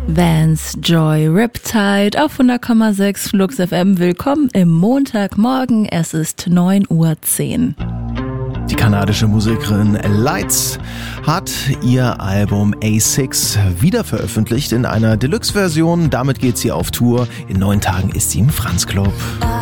Vance Joy Riptide auf 100,6 Flux FM. Willkommen im Montagmorgen. Es ist 9:10 Uhr. Die kanadische Musikerin Lights hat ihr Album A6 wieder veröffentlicht in einer Deluxe-Version. Damit geht sie auf Tour. In 9 Tagen ist sie im Franz Club.